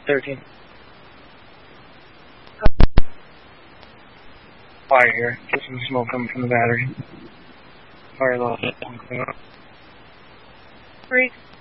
13. Fire here. Get some smoke coming from the battery. Fire low. 3.